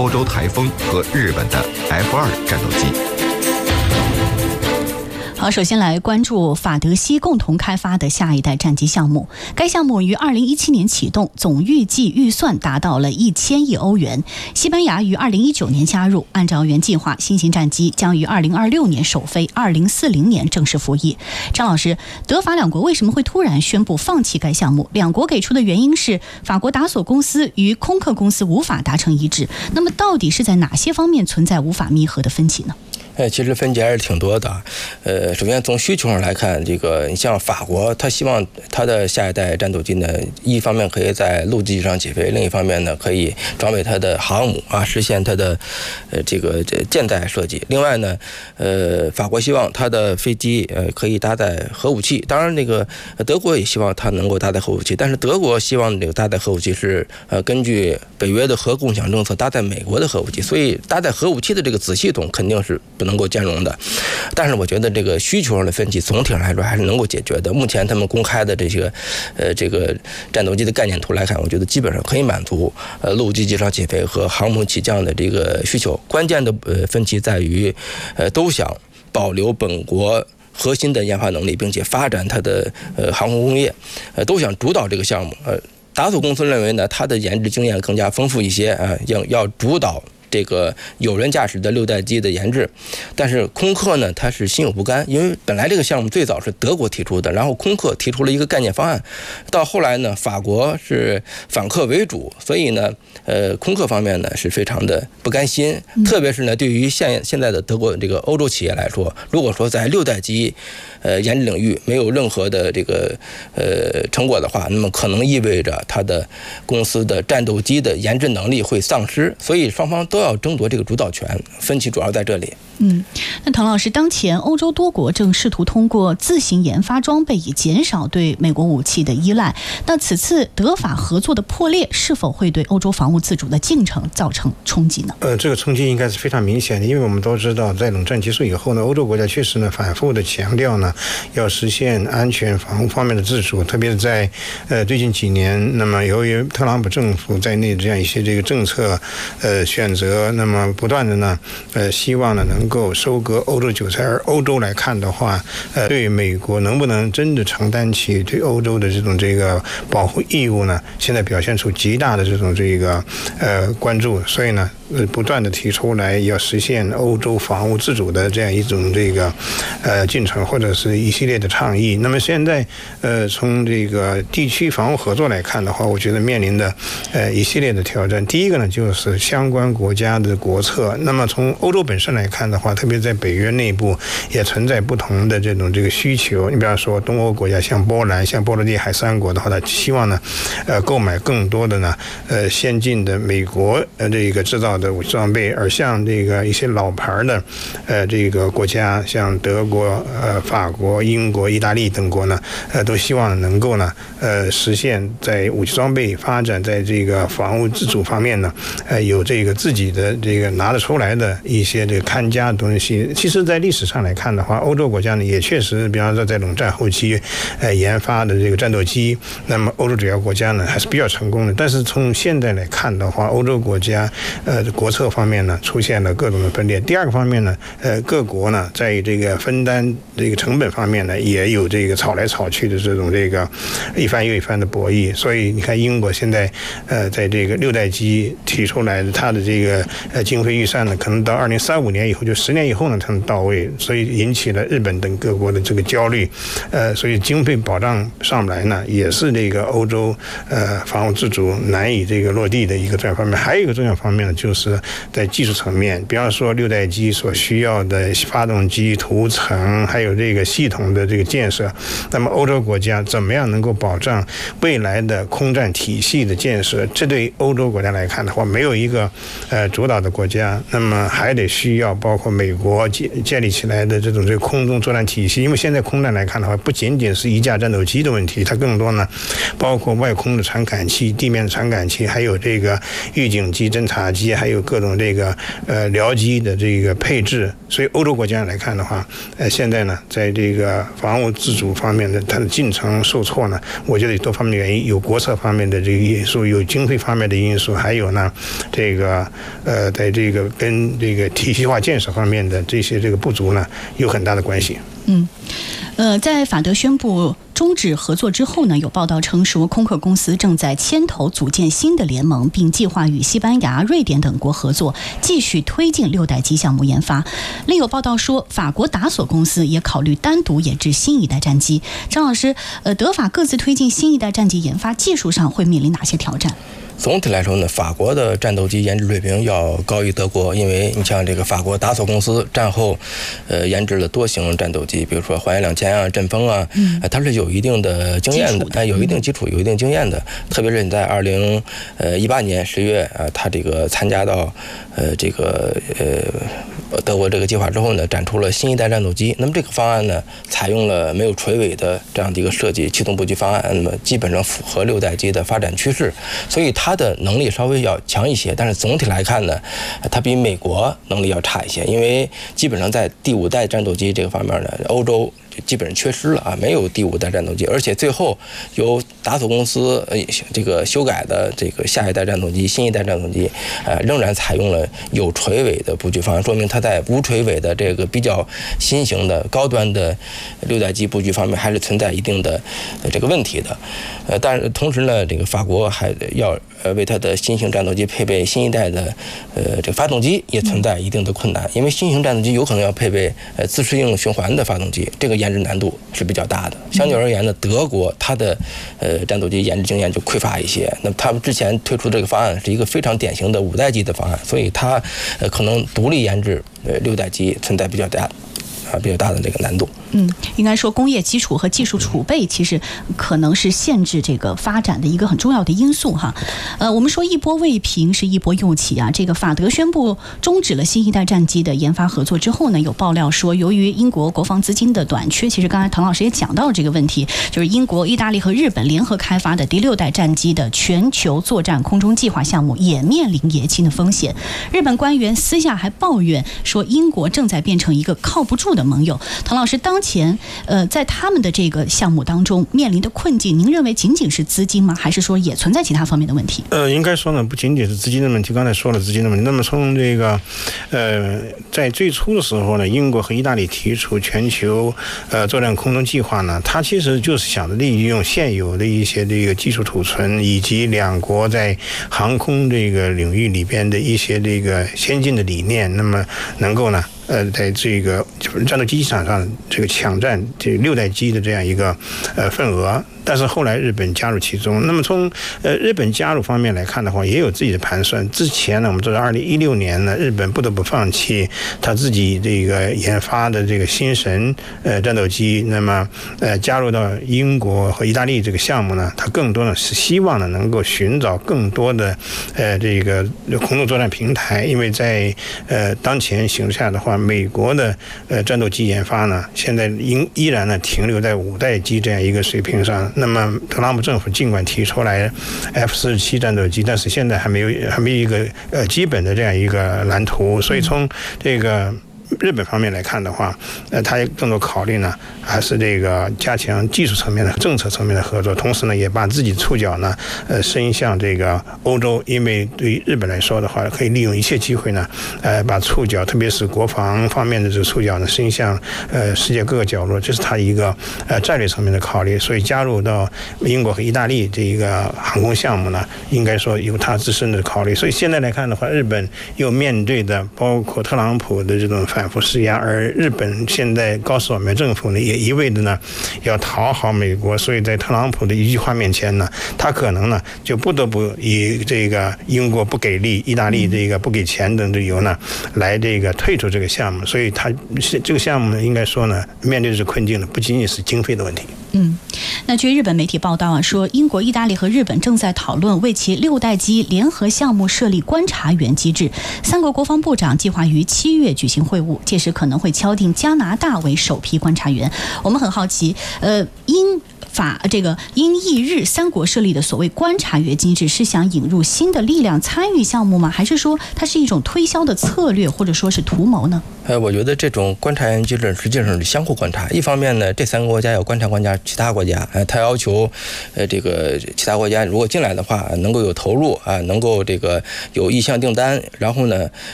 欧洲台风和日本的 F2战斗机。 好，首先来关注法德西共同开发的下一代战机项目。该项目于2017年启动，总预计预算达到了1000亿欧元。西班牙于2019年加入，按照原计划，新型战机将于2026年首飞，2040年正式服役。张老师，德法两国为什么会突然宣布放弃该项目？两国给出的原因是法国达索公司与空客公司无法达成一致。那么，到底是在哪些方面存在无法弥合的分歧呢？ 其实分歧还是挺多的。首先从需求上来看，你像法国，他希望他的下一代战斗机呢，一方面可以在陆基上起飞，另一方面呢，可以装备它的航母啊，实现它的舰载设计。另外呢，法国希望它的飞机可以搭载核武器，当然德国也希望它能够搭载核武器，但是德国希望搭载核武器是根据北约的核共享政策搭载美国的核武器，所以搭载核武器的这个子系统肯定是不能够兼容的。但是我觉得这个需求上的分歧总体上来说还是能够解决的。目前他们公开的这个战斗机的概念图来看，我觉得基本上可以满足陆基机场起飞和航母起降的这个需求。关键的分歧在于都想保留本国核心的研发能力，并且发展它的航空工业，都想主导这个项目。达索公司认为呢，它的研制经验更加丰富一些啊，要主导这个有人驾驶的6代机的研制。但是空客呢，它是心有不甘，因为本来这个项目最早是德国提出的，然后空客提出了一个概念方案，到后来呢，法国是反客为主，所以呢，空客方面呢是非常的不甘心，特别是呢，对于现在的德国这个欧洲企业来说，如果说在6代机研制领域没有任何的成果的话，那么可能意味着它的公司的战斗机的研制能力会丧失，所以双方都要争夺这个主导权，分歧主要在这里。 那唐老师，当前欧洲多国正试图通过自行研发装备以减少对美国武器的依赖。那此次德法合作的破裂，是否会对欧洲防务自主的进程造成冲击呢？ 这个冲击应该是非常明显的，因为我们都知道，在冷战结束以后呢，欧洲国家确实呢反复的强调呢，要实现安全防务方面的自主，特别是在最近几年，那么由于特朗普政府在内这样一些这个政策选择，那么不断的呢希望呢能够收割欧洲韭菜，而欧洲来看的话，对美国能不能真的承担起对欧洲的这个保护义务呢？现在表现出极大的这种关注，所以呢不断的提出来要实现欧洲防务自主的这样一种进程，或者是一系列的倡议。那么现在从这个地区防务合作来看的话，我觉得面临的一系列的挑战。第一个呢就是相关国家的国策。那么从欧洲本身来看的话，特别在北约内部也存在不同的这个需求。你比方说东欧国家像波兰、像波罗的海3国的话，他希望呢购买更多的呢先进的美国制造的武器装备，而像一些老牌的国家，像德国、法国、英国、意大利等国呢，都希望能够呢实现在武器装备发展，在防务自主方面呢有自己的拿得出来的一些看家的东西。其实在历史上来看的话，欧洲国家呢也确实，比方说在冷战后期研发的战斗机，那么欧洲主要国家呢还是比较成功的。但是从现在来看的话，欧洲国家国策方面呢出现了各种的分裂。第二个方面呢，各国呢在分担成本方面呢也有吵来吵去的这种一番又一番的博弈。所以你看英国现在在6代机提出来的它的经费预算呢，可能到2035年以后，就10年以后呢才能到位，所以引起了日本等各国的焦虑。所以经费保障上不来呢，也是欧洲防务自主难以落地的一个重要方面。还有一个重要方面呢，就是在技术层面，比方说6代机所需要的发动机涂层，还有系统的建设，那么欧洲国家怎么样能够保障未来的空战体系的建设？这对欧洲国家来看的话，没有一个主导的国家，那么还得需要包括括美国建立起来的这个空中作战体系。因为现在空战来看的话，不仅仅是一架战斗机的问题，它更多呢包括外空的传感器、地面的传感器，还有这个预警机、侦察机，还有各种这个僚机的这个配置。所以欧洲国家来看的话，现在呢在这个防务自主方面的它的进程受挫呢，我觉得有多方面的原因，有国策方面的这个因素，有经费方面的因素，还有呢这个在这个跟这个体系化建设方面的这个不足呢有很大的关系。 在法德宣布终止合作之后呢，有报道称说，空客公司正在牵头组建新的联盟，并计划与西班牙、瑞典等国合作，继续推进6代机项目研发。另有报道说，法国达索公司也考虑单独研制新一代战机。张老师，德法各自推进新一代战机研发，技术上会面临哪些挑战？ 总体来说呢，法国的战斗机研制水平要高于德国，因为你像这个法国达索公司战后，研制了多型战斗机，比如说环亚2000啊、阵风啊，它是有一定的经验的，有一定基础、有一定经验的。特别是你在2018年10月它这个参加到德国这个计划之后呢，展出了新一代战斗机。那么这个方案呢，采用了没有垂尾的这样的一个设计，气动布局方案，那么基本上符合6代机的发展趋势，所以它的能力稍微要强一些。但是总体来看呢，它比美国能力要差一些，因为基本上在第5代战斗机这个方面呢，欧洲基本上缺失了没有第5代战斗机，而且最后由达索公司这个修改的这个下一代战斗机、新一代战斗机，仍然采用了有垂尾的布局方案，说明它在无垂尾的这个比较新型的高端的6代机布局方面还是存在一定的这个问题的。但是同时呢，这个法国还要为它的新型战斗机配备新一代的这个发动机，也存在一定的困难，因为新型战斗机有可能要配备自适应循环的发动机，这个研制难度是比较大的。相较而言呢，德国它的战斗机研制经验就匮乏一些。那么他们之前推出这个方案是一个非常典型的5代机的方案，所以它可能独立研制6代机存在比较大的这个难度。 应该说工业基础和技术储备其实可能是限制这个发展的一个很重要的因素哈。我们说一波未平是一波又起啊。这个法德宣布终止了新一代战机的研发合作之后呢，有爆料说，由于英国国防资金的短缺，其实刚才唐老师也讲到了这个问题，就是英国、意大利和日本联合开发的第6代战机的全球作战空中计划项目也面临延期的风险。日本官员私下还抱怨说，英国正在变成一个靠不住的盟友。唐老师，当前在他们的这个项目当中面临的困境，您认为仅仅是资金吗？还是说也存在其他方面的问题？ 应该说呢，不仅仅是资金的问题。刚才说了资金的问题，那么从这个在最初的时候呢，英国和意大利提出全球作战空中计划呢，它其实就是想着利用现有的一些这个技术储存，以及两国在航空这个领域里边的一些这个先进的理念，那么能够呢在这个战斗机场上这个抢占这6代机的这样一个份额。但是后来日本加入其中，那么从日本加入方面来看的话，也有自己的盘算。之前呢，我们知道2016年呢，日本不得不放弃他自己这个研发的这个新神战斗机，那么加入到英国和意大利这个项目呢，它更多呢是希望呢能够寻找更多的这个空中作战平台，因为在当前形势下的话，美国的战斗机研发呢，现在依然呢停留在5代机这样一个水平上。那么特朗普政府尽管提出来 F-47战斗机，但是现在还没有一个基本的这样一个蓝图，所以从这个日本方面来看的话，他也更多考虑呢，还是这个加强技术层面的、政策层面的合作，同时呢，也把自己触角呢，伸向这个欧洲，因为对于日本来说的话，可以利用一切机会呢，把触角，特别是国防方面的这个触角呢，伸向世界各个角落，这是他一个战略层面的考虑。所以加入到英国和意大利这一个航空项目呢，应该说有他自身的考虑。所以现在来看的话，日本又面对的包括特朗普的这种反复施压，而日本现在高市早苗政府呢，也一味的呢要讨好美国，所以在特朗普的一句话面前呢，他可能呢就不得不以这个英国不给力、意大利这个不给钱等理由呢，来这个退出这个项目。所以他这个项目呢，应该说呢，面对这困境呢，不仅仅是经费的问题。 那据日本媒体报道说，英国、意大利和日本正在讨论为其6代机联合项目设立观察员机制。3国国防部长计划于7月举行会晤，届时可能会敲定加拿大为首批观察员。我们很好奇，英意日3国设立的所谓观察员机制，是想引入新的力量参与项目吗？还是说它是一种推销的策略，或者说是图谋呢？ 我觉得这种观察员机制实际上是相互观察。一方面呢，这3个国家要观察其他国家，他要求这个其他国家如果进来的话，能够有投入啊，能够这个有意向订单，然后呢，